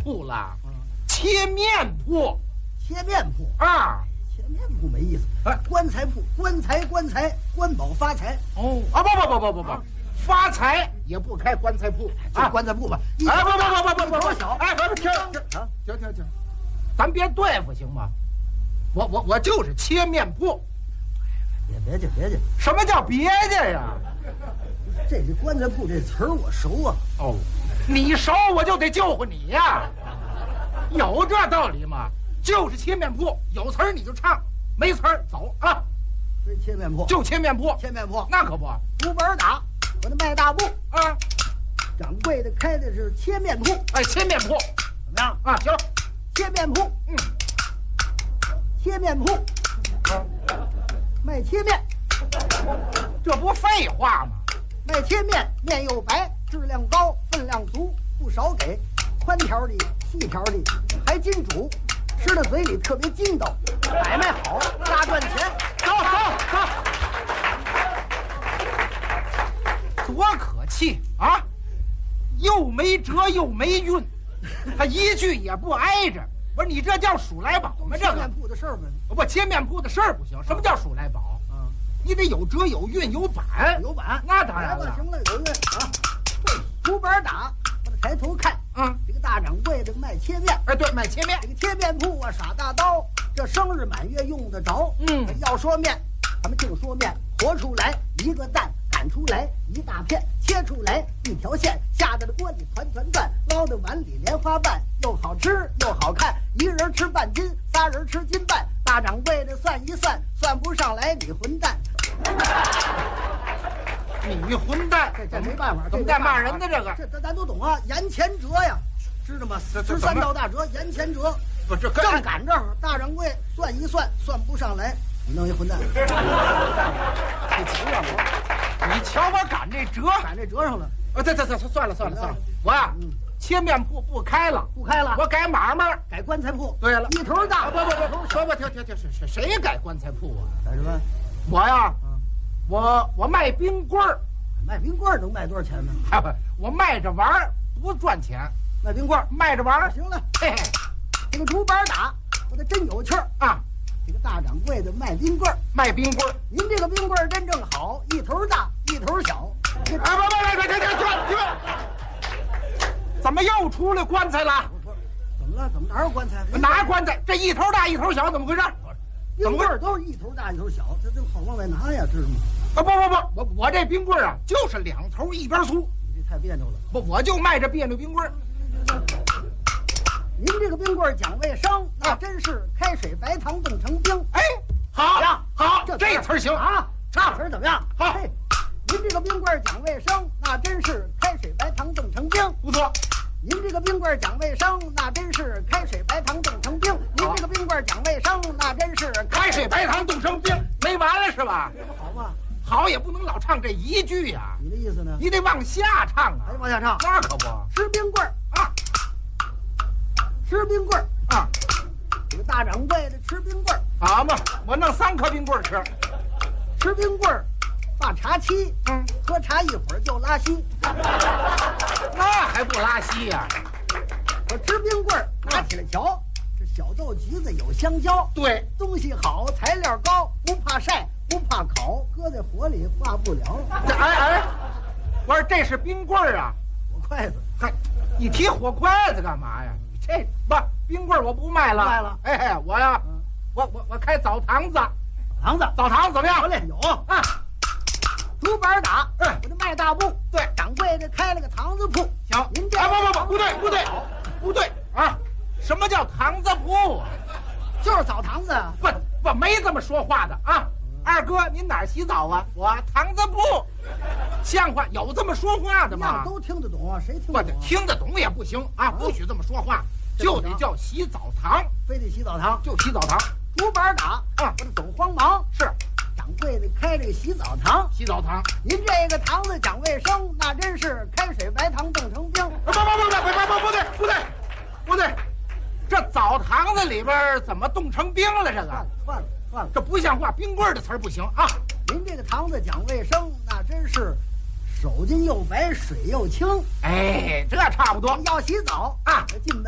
铺了，切面铺。 切面铺啊， 切面铺没意思。棺材铺，棺材，官保发财。 哦啊，不，发财也不开棺材铺啊，棺材铺吧。 哎，不小， 哎，停，咱别对付行吗？我就是切面铺。 别介。 什么叫别介呀？ 这棺材铺这词儿我熟啊。 哦，你熟我就得救活你呀，有这道理吗？就是切面铺，有词儿你就唱，没词儿走啊。 这切面铺就切面铺，那可不。 竹板打，我的卖大布啊， 掌柜的开的是切面铺。 哎，切面铺怎么样啊？行， 切面铺，切面铺，卖切面， 这不废话吗？ 卖切面，面又白，质量高，分量足，不少给，宽条的、细条的，还金煮，吃到嘴里特别筋道，买卖好，大赚钱。 走，多可气啊！又没辙又没韵，他一句也不挨着。不是你这叫数来宝吗？这个切面铺的事儿吗？ 不，切面铺的事儿不行。什么叫数来宝？你得有辙有韵有板，那当然了。 行了，有韵啊！竹板打，我得抬头看。这个大掌柜这个卖切面， 哎，对，卖切面。 这个切面铺啊，耍大刀，这生日满月用得着。要说面，咱们就说面，和出来一个蛋，擀出来一大片，切出来一条线，下到了锅里团团转，捞到碗里莲花瓣，又好吃又好看。一人吃半斤，仨人吃斤半。大掌柜的算一算，算不上来你混蛋。 你混蛋， 这没办法， 怎么在骂人的这个？ 这咱都懂啊，眼前折呀，知道吗？13道大折，眼前折。 不，这正赶正好，大掌柜算一算，算不上来，你弄一混蛋。你瞧我赶这折上了。 这算了，我呀，切面铺不开了，我改买卖， 改棺材铺。 对了， 一头大。 不，说吧，停，谁改棺材铺啊？ 改什么？ 我呀，我卖冰棍儿。 卖冰棍儿能卖多少钱呢？ 我卖着玩儿，不赚钱。 卖冰棍儿， 卖着玩儿。 行了， 嘿， 这个竹板打，我这真有趣儿啊！ 这个大掌柜的卖冰棍儿，您这个冰棍儿真正好，一头大，一头小。 停！怎么又出来棺材了？ 怎么了？怎么哪有棺材？ 哪棺材？这一头大一头小，怎么回事？ 冰棍儿都是一头大一头小，这好往外拿呀，知道吗？ 我这冰棍儿啊，就是两头一边粗。 你这太别扭了。 我就卖这别扭冰棍儿。 您这个冰棍儿讲卫生，那真是开水白糖冻成冰。 哎，好，这词儿行啊， 唱词儿怎么样？ 好。 您这个冰棍儿讲卫生，那真是开水白糖冻成冰。 不错。 您这个冰棍儿讲卫生，那真是开水白糖冻成冰。您这个冰棍儿讲卫生，那真是开水白糖冻成冰。没完了是吧？ 这不好吗？ 好也不能老唱这一句呀。 你的意思呢？ 你得往下唱啊。 还得往下唱？ 那可不。 吃冰棍儿啊， 吃冰棍儿啊。 这个大掌柜的吃冰棍儿。 好嘛，我弄3颗冰棍儿吃。 吃冰棍儿。把茶沏，喝茶一会儿就拉稀， 那还不拉稀呀？ 我吃冰棍儿，拿起来瞧，这小豆橘子有香蕉， 对， 东西好，材料高，不怕晒，不怕烤，搁在火里化不了。 我说这是冰棍儿啊， 火筷子， 嗨，你提火筷子干嘛呀？这不冰棍儿我不卖了，哎，我呀，我开澡堂子，澡堂怎么样？ 好嘞，有啊。竹板打，我这卖大布。 对， 掌柜的开了个堂子铺。 行， 您这不对啊！什么叫堂子铺啊？ 就是澡堂子。 不，没这么说话的啊！二哥，您哪儿洗澡啊？我堂子铺，像话？有这么说话的吗？ 都听得懂啊，谁听得懂？ 听得懂也不行啊，不许这么说话，就得叫洗澡堂， 非得洗澡堂， 就洗澡堂。 竹板打，我这总慌忙。 是。 掌柜的开这个洗澡堂，您这个堂子讲卫生，那真是开水白糖冻成冰。 不对，这澡堂子里边怎么冻成冰了？这个算了， 这不像话，冰棍的词儿不行啊！ 您这个堂子讲卫生，那真是手巾又白，水又清。 哎，这差不多。 要洗澡啊， 进门。